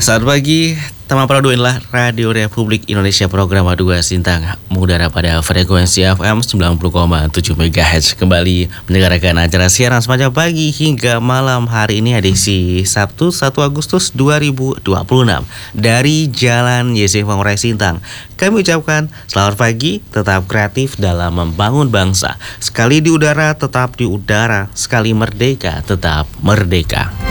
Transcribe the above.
Selamat pagi, teman Prado, inilah Radio Republik Indonesia program 2 Sintang mengudara pada frekuensi FM 90,7 MHz. Kembali mendengarkan acara siaran semacam pagi hingga malam hari ini edisi Sabtu 1 Agustus 2026 dari Jalan YC Fanguraya Sintang. Kami ucapkan selamat pagi, tetap kreatif dalam membangun bangsa. Sekali di udara, tetap di udara. Sekali merdeka, tetap merdeka.